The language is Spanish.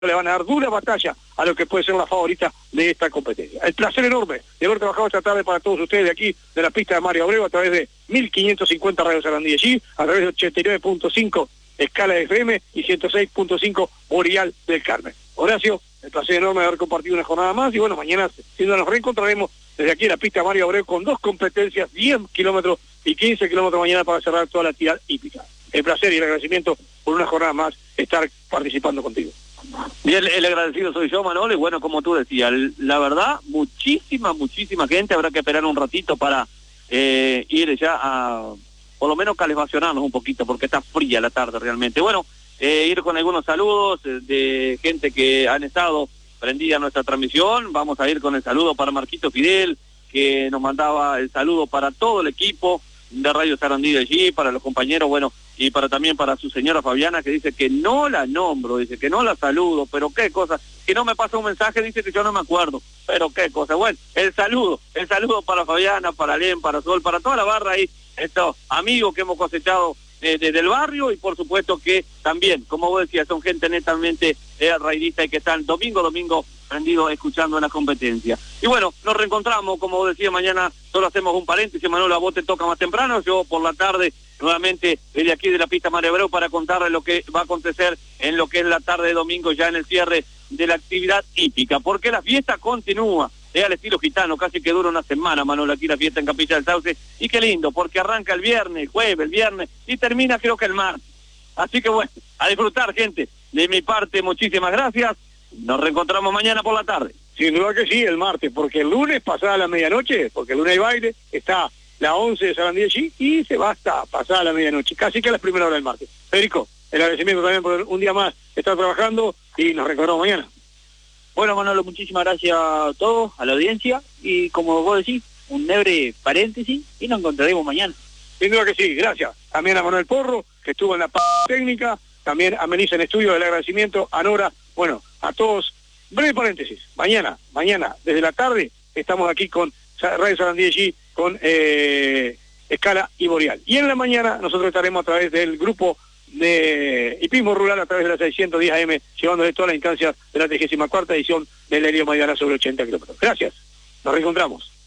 le van a dar dura batalla a lo que puede ser la favorita de esta competencia. El placer enorme de haber trabajado esta tarde para todos ustedes de aquí, de la pista de Mario Abreu, a través de 1550 Radio Sarandí allí, a través de 89.5 Escala FM y 106.5 Boreal del Carmen. Horacio, el placer enorme de haber compartido una jornada más, y bueno, mañana sin duda nos reencontraremos desde aquí en la pista de Mario Abreu con 2 competencias, 10 kilómetros y 15 kilómetros mañana para cerrar toda la actividad hípica. El placer y el agradecimiento por una jornada más estar participando contigo. Bien, el agradecido soy yo, Manolo, y bueno, como tú decías, la verdad, muchísima gente, habrá que esperar un ratito para ir ya a, por lo menos calefaccionarnos un poquito, porque está fría la tarde realmente. Bueno, ir con algunos saludos de gente que han estado prendida a nuestra transmisión. Vamos a ir con el saludo para Marquito Fidel, que nos mandaba el saludo para todo el equipo de Radio Sarandí de allí, para los compañeros, bueno, y también para su señora Fabiana, que dice que no la nombro, dice que no la saludo, pero qué cosa, que no me pasa un mensaje, dice que yo no me acuerdo, pero qué cosa. Bueno, el saludo para Fabiana, para Len, para Sol, para toda la barra ahí, estos amigos que hemos cosechado desde el barrio, y por supuesto que también, como vos decías, son gente netamente raidista y que están domingo prendidos escuchando en la competencia. Y bueno, nos reencontramos, como vos decías, mañana solo hacemos un paréntesis. Manolo, a vos te toca más temprano, yo por la tarde nuevamente desde aquí de la pista Mario Abreu para contarles lo que va a acontecer en lo que es la tarde de domingo, ya en el cierre de la actividad hípica, porque la fiesta continúa, es al estilo gitano, casi que dura una semana, Manolo, aquí la fiesta en Capilla del Sauce, y qué lindo, porque arranca el viernes, el jueves, el viernes, y termina creo que el martes. Así que bueno, a disfrutar, gente. De mi parte, muchísimas gracias. Nos reencontramos mañana por la tarde. Sin duda que sí, el martes, porque el lunes pasada la medianoche, porque el lunes hay baile, está la 11 de Sarandí allí y se va hasta pasada la medianoche, casi que a las primeras horas del martes. Federico, el agradecimiento también por un día más estar trabajando, y nos reencontramos mañana. Bueno, Manolo, muchísimas gracias a todos, a la audiencia, y como vos decís, un breve paréntesis y nos encontraremos mañana. Sin duda que sí, gracias. También a Manuel Porro, que estuvo en la técnica, también a Melissa en estudio, del agradecimiento, a Nora, bueno, a todos. Breve paréntesis, mañana, desde la tarde, estamos aquí con Radio Sarandí allí, con Escala y Boreal. Y en la mañana nosotros estaremos a través del grupo de hipismo rural, a través de la 610 AM, llevándoles todas las instancias de la 34ª edición del Helio Maidana sobre 80 kilómetros. Gracias, nos reencontramos.